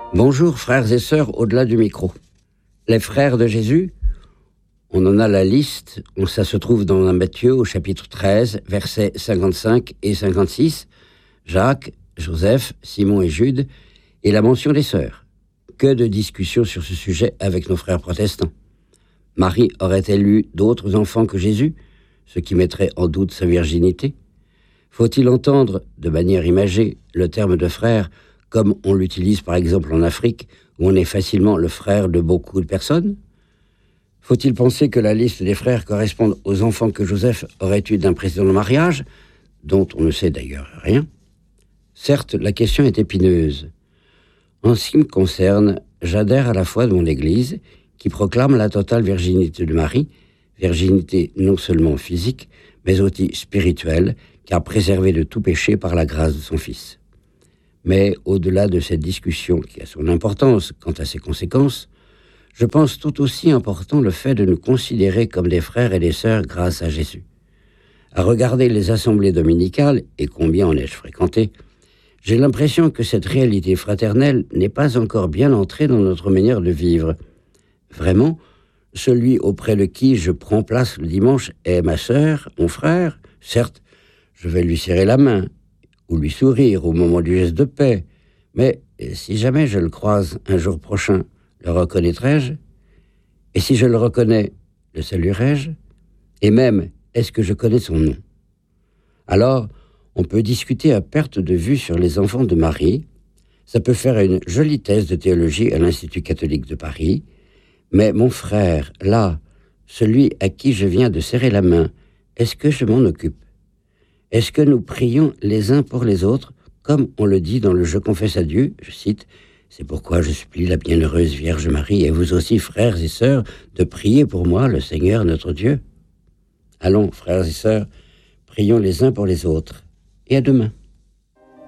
Bonjour frères et sœurs au-delà du micro. Les frères de Jésus, on en a la liste, ça se trouve dans Matthieu au chapitre 13, versets 55 et 56, Jacques, Joseph, Simon et Jude, et la mention des sœurs. Que de discussions sur ce sujet avec nos frères protestants. Marie aurait-elle eu d'autres enfants que Jésus, ce qui mettrait en doute sa virginité? Faut-il entendre, de manière imagée, le terme de frère comme on l'utilise par exemple en Afrique, où on est facilement le frère de beaucoup de personnes? Faut-il penser que la liste des frères corresponde aux enfants que Joseph aurait eus d'un précédent mariage, dont on ne sait d'ailleurs rien? Certes, la question est épineuse. En ce qui me concerne, j'adhère à la foi de mon Église, qui proclame la totale virginité de Marie, virginité non seulement physique, mais aussi spirituelle, car préservée de tout péché par la grâce de son Fils. Mais au-delà de cette discussion qui a son importance quant à ses conséquences, je pense tout aussi important le fait de nous considérer comme des frères et des sœurs grâce à Jésus. À regarder les assemblées dominicales, et combien en ai-je fréquenté, j'ai l'impression que cette réalité fraternelle n'est pas encore bien entrée dans notre manière de vivre. Vraiment, celui auprès de qui je prends place le dimanche est ma sœur, mon frère. Certes, je vais lui serrer la main, ou lui sourire au moment du geste de paix. Mais si jamais je le croise un jour prochain, le reconnaîtrai-je? Et si je le reconnais, le saluerai-je? Et même, est-ce que je connais son nom? Alors, on peut discuter à perte de vue sur les enfants de Marie. Ça peut faire une jolie thèse de théologie à l'Institut catholique de Paris. Mais mon frère, là, celui à qui je viens de serrer la main, est-ce que je m'en occupe? Est-ce que nous prions les uns pour les autres, comme on le dit dans le « Je confesse à Dieu », je cite, « C'est pourquoi je supplie la bienheureuse Vierge Marie et vous aussi, frères et sœurs, de prier pour moi, le Seigneur notre Dieu ». Allons, frères et sœurs, prions les uns pour les autres. Et à demain.